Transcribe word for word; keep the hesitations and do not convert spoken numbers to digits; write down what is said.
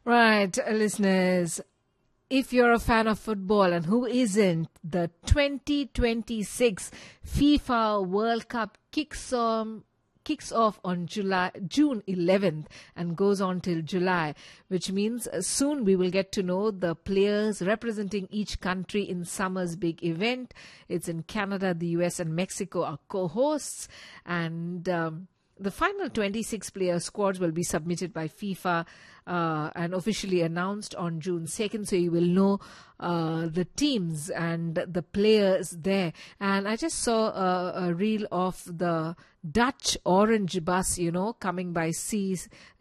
Right, listeners. If you're a fan of football, and who isn't, the twenty twenty-six FIFA World Cup kicks on kicks off on July June eleventh and goes on till July, which means soon we will get to know the players representing each country in summer's big event. It's in Canada, the U S and Mexico are co-hosts, and um, the final twenty-six player squads will be submitted by FIFA uh, and officially announced on June second, so you will know uh, the teams and the players there. And I just saw a, a reel of the Dutch orange bus, you know, coming by seas